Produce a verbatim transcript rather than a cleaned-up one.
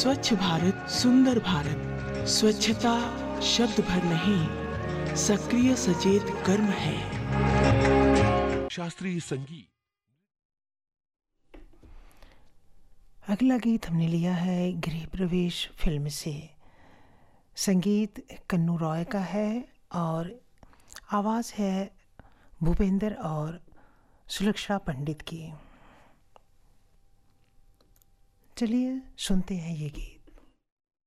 स्वच्छ भारत सुंदर भारत, स्वच्छता शब्द भर नहीं, सक्रिय सचेत कर्म है। शास्त्रीय संगीत। अगला गीत हमने लिया है गृह प्रवेश फिल्म से। संगीत कन्नू रॉय का है और आवाज़ है भूपेंद्र और सुलक्षा पंडित की। चलिए सुनते हैं ये गीत।